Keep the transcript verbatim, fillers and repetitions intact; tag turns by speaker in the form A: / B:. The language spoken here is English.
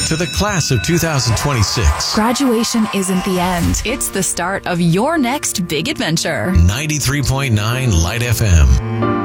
A: to the class of two thousand twenty-six.
B: Graduation isn't the end. It's the start of your next big adventure.
A: ninety-three point nine Light F M.